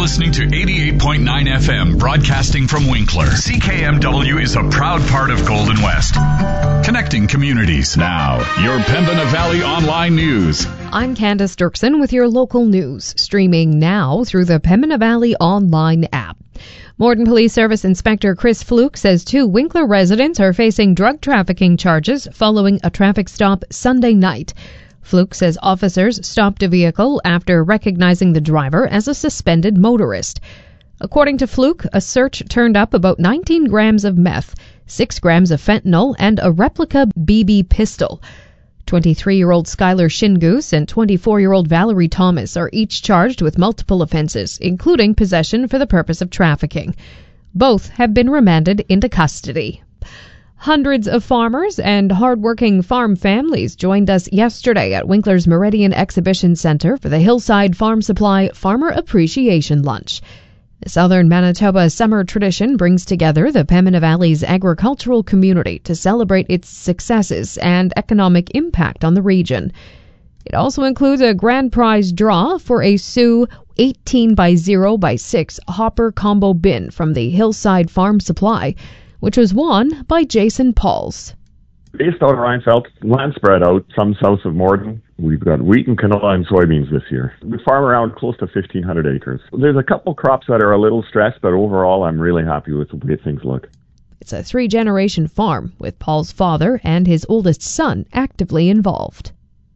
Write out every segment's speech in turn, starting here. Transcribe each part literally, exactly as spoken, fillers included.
listening to eighty-eight point nine F M, broadcasting from Winkler. C K M W is a proud part of Golden West, connecting communities. Now, your Pembina Valley Online News. I'm Candace Dirksen with your local news, streaming now through the Pembina Valley Online app. Morden Police Service Inspector Chris Fluke says two Winkler residents are facing drug trafficking charges following a traffic stop Sunday night. Fluke says officers stopped a vehicle after recognizing the driver as a suspended motorist. According to Fluke, a search turned up about nineteen grams of meth, six grams of fentanyl, and a replica B B pistol. twenty-three-year-old Skylar Shingoose and twenty-four-year-old Valerie Thomas are each charged with multiple offenses, including possession for the purpose of trafficking. Both have been remanded into custody. Hundreds of farmers and hard-working farm families joined us yesterday at Winkler's Meridian Exhibition Centre for the Hillside Farm Supply Farmer Appreciation Lunch. The Southern Manitoba summer tradition brings together the Pembina Valley's agricultural community to celebrate its successes and economic impact on the region. It also includes a grand prize draw for a Sioux eighteen by zero by six hopper combo bin from the Hillside Farm Supply, which was won by Jason Pauls. Based out of Reinfeldt, land spread out, some south of Morden. We've got wheat and canola and soybeans this year. We farm around close to fifteen hundred acres. There's a couple crops that are a little stressed, but overall I'm really happy with the way things look. It's a three-generation farm, with Paul's father and his oldest son actively involved.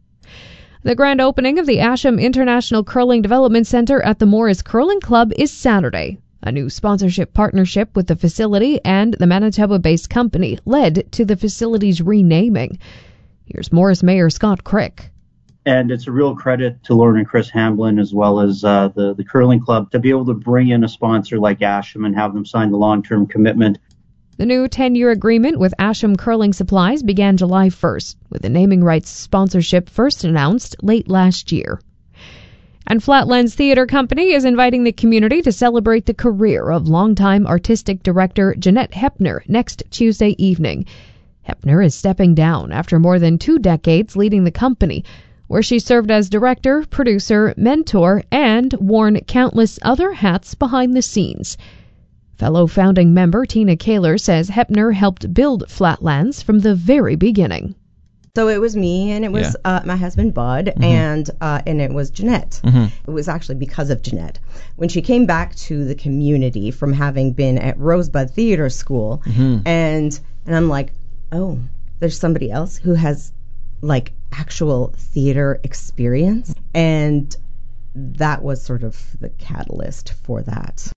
The grand opening of the Asham International Curling Development Centre at the Morris Curling Club is Saturday. A new sponsorship partnership with the facility and the Manitoba-based company led to the facility's renaming. Here's Morris Mayor Scott Crick. And it's a real credit to Lauren and Chris Hamblin, as well as uh, the, the curling club, to be able to bring in a sponsor like Asham and have them sign the long-term commitment. The new ten-year agreement with Asham Curling Supplies began July first, with the naming rights sponsorship first announced late last year. And Flatlands Theatre Company is inviting the community to celebrate the career of longtime artistic director Jeanette Hepner next Tuesday evening. Hepner is stepping down after more than two decades leading the company, where she served as director, producer, mentor, and worn countless other hats behind the scenes. Fellow founding member Tina Kaler says Hepner helped build Flatlands from the very beginning. So it was me, and it was yeah. uh, my husband, Bud, mm-hmm. and uh, and it was Jeanette. Mm-hmm. It was actually because of Jeanette. When she came back to the community from having been at Rosebud Theater School, mm-hmm. and and I'm like, oh, there's somebody else who has, like, actual theater experience. And that was sort of the catalyst for that.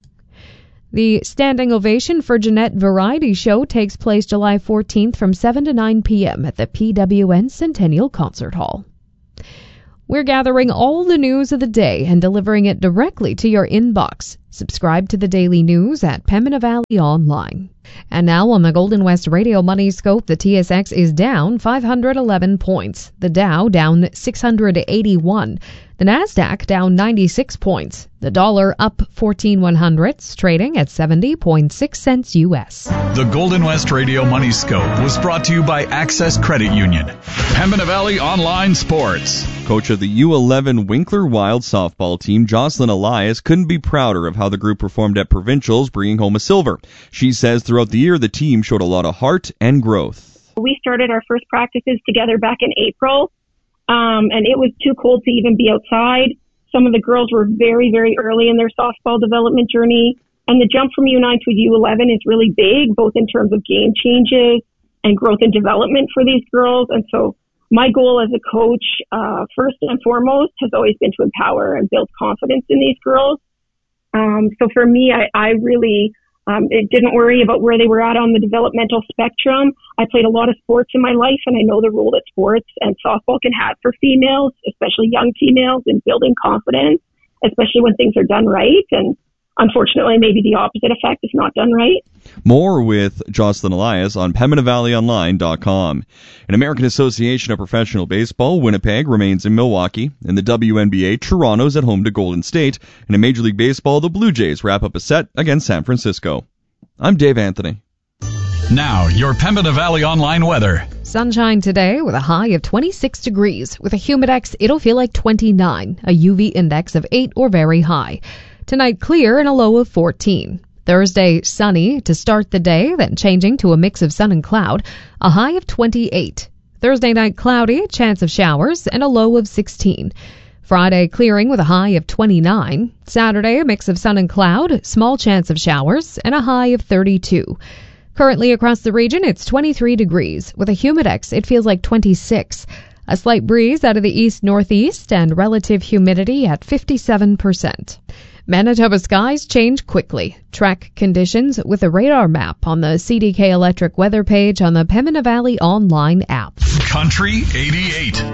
The standing ovation for Jeanette variety show takes place July fourteenth from seven to nine p.m. at the P W N Centennial Concert Hall. We're gathering all the news of the day and delivering it directly to your inbox. Subscribe to the daily news at Pembina Valley Online. And now on the Golden West Radio Money Scope, the T S X is down five hundred eleven points. The Dow down six hundred eighty-one. The Nasdaq down ninety-six points. The dollar up fourteen one hundredths, trading at seventy point six cents U S. The Golden West Radio Money Scope was brought to you by Access Credit Union. Pembina Valley Online Sports. Coach of the U eleven Winkler Wild softball team, Jocelyn Elias, couldn't be prouder of how the group performed at Provincials, bringing home a silver. She says throughout the year, the team showed a lot of heart and growth. We started our first practices together back in April, um, and it was too cold to even be outside. Some of the girls were very, very early in their softball development journey, and the jump from U nine to U eleven is really big, both in terms of game changes and growth and development for these girls. And so my goal as a coach, uh, first and foremost, has always been to empower and build confidence in these girls. Um, so for me, I, I really um, it didn't worry about where they were at on the developmental spectrum. I played a lot of sports in my life, and I know the role that sports and softball can have for females, especially young females, in building confidence, especially when things are done right. And unfortunately, maybe the opposite effect if not done right. More with Jocelyn Elias on Pembina Valley Online dot com. An American Association of Professional Baseball, Winnipeg remains in Milwaukee. In the W N B A, Toronto's at home to Golden State. And in Major League Baseball, the Blue Jays wrap up a set against San Francisco. I'm Dave Anthony. Now, your Pembina Valley Online weather. Sunshine today with a high of twenty-six degrees. With a humidex, it'll feel like twenty-nine. A U V index of eight or very high. Tonight, clear and a low of fourteen. Thursday, sunny to start the day, then changing to a mix of sun and cloud, a high of twenty-eight. Thursday night, cloudy, chance of showers, and a low of sixteen. Friday, clearing with a high of twenty-nine. Saturday, a mix of sun and cloud, small chance of showers, and a high of thirty-two. Currently across the region, it's twenty-three degrees. With a humidex, it feels like twenty-six. A slight breeze out of the east-northeast and relative humidity at fifty-seven percent. Manitoba skies change quickly. Track conditions with a radar map on the C D K Electric weather page on the Pembina Valley online app. Country eighty-eight.